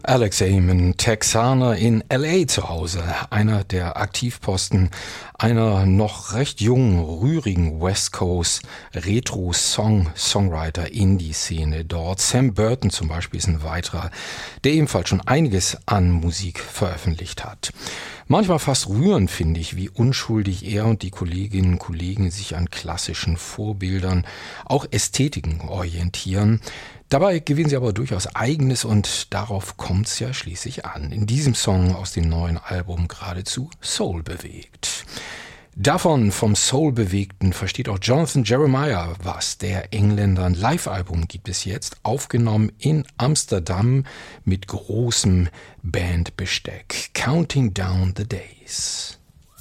Alex Amon, Texaner in L.A. zu Hause, einer der Aktivposten einer noch recht jungen, rührigen West Coast Retro-Songwriter-Indie-Szene dort. Sam Burton zum Beispiel ist ein weiterer, der ebenfalls schon einiges an Musik veröffentlicht hat. Manchmal fast rührend finde ich, wie unschuldig er und die Kolleginnen und Kollegen sich an klassischen Vorbildern, auch Ästhetiken orientieren. Dabei gewinnen sie aber durchaus Eigenes und darauf kommt's ja schließlich an. In diesem Song aus dem neuen Album geradezu Soul bewegt. Davon, vom Soul bewegten, versteht auch Jonathan Jeremiah was. Der Engländer, ein Live-Album gibt es jetzt, aufgenommen in Amsterdam mit großem Bandbesteck. Counting Down the Days.